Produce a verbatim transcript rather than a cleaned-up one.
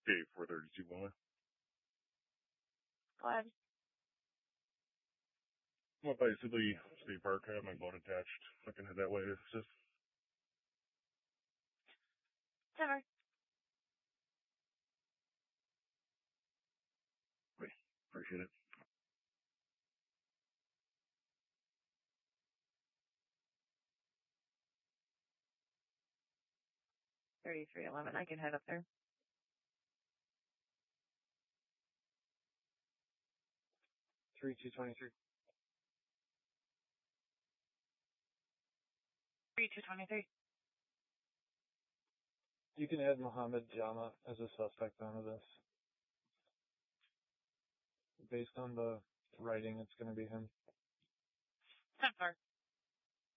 Okay, four thirty-two Wilmer. Go ahead. I'm up by Sibley State Park. I have my boat attached. I can head that way. It's just... Timber. Wait, appreciate it. thirty-three eleven. I can head up there. three two twenty-three. three two twenty-three. You can add Mohammed Jama as a suspect onto this. Based on the writing, it's going to be him. ten four.